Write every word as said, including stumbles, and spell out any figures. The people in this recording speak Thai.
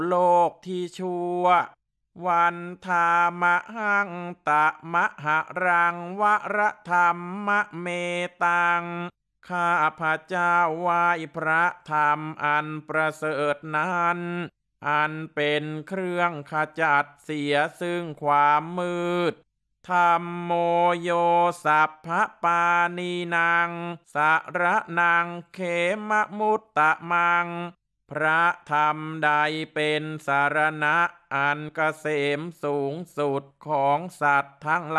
โลกที่ชั่ววันธามหังตะมะหะรังวรธรรมะเมตังข้าพระเจ้าไหว้พระธรรมอันประเสริฐนั้นอันเป็นเครื่องขจัดเสียซึ่งความมืดธรรมโมโยสัพพปานีนางสระนังเขมะมุตตะมังพระธรรมใดเป็นสารณะอันเกษมสูงสุดของสัตว์ทั้งหลาย